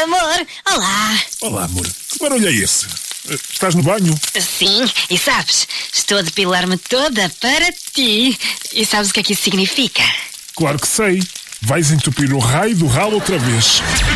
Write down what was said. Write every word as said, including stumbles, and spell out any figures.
amor. Olá. Olá, amor. Que barulho é esse? Estás no banho? Sim, e sabes, estou a depilar-me toda para ti. E sabes o que é que isso significa? Claro que sei. Vais entupir o raio do ralo outra vez.